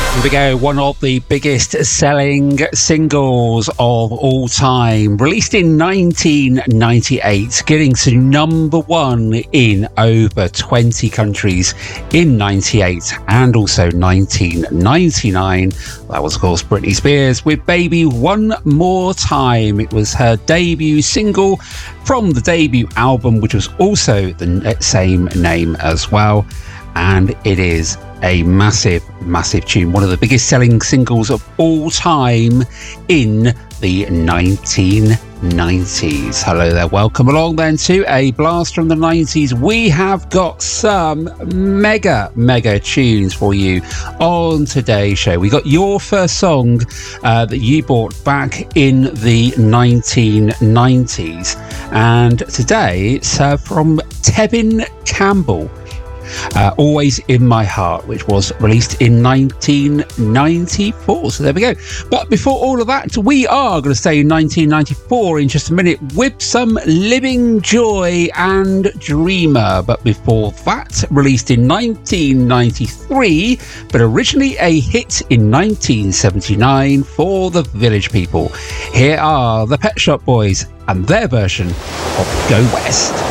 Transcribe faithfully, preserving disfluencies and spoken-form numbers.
Here we go, one of the biggest selling singles of all time, released in nineteen ninety-eight, getting to number one in over twenty countries in ninety-eight and also nineteen ninety-nine. That was, of course, Britney Spears with Baby One More Time. It was her debut single from the debut album, which was also the same name as well. And it is a massive, massive tune. One of the biggest selling singles of all time in the nineteen nineties. Hello there. Welcome along then to a blast from the nineties. We have got some mega, mega tunes for you on today's show. We got your first song uh, that you bought back in the nineteen nineties. And today it's uh, from Tevin Campbell. Uh, Always in My Heart, which was released in nineteen ninety-four. So there we go. But before all of that, we are going to stay in nineteen ninety-four in just a minute with some Living Joy and Dreamer. But before that, released in nineteen ninety-three, but originally a hit in nineteen seventy-nine for the Village People. Here are the Pet Shop Boys and their version of Go West.